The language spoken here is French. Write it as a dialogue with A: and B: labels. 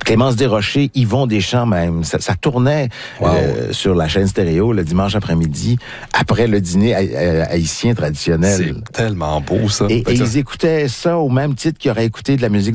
A: Clémence Desrochers, Yvon Deschamps même. Ça tournait sur la chaîne stéréo le dimanche après-midi, après le dîner haïtien traditionnel.
B: C'est tellement beau, ça.
A: Et ils écoutaient ça au même titre qu'ils auraient écouté de la musique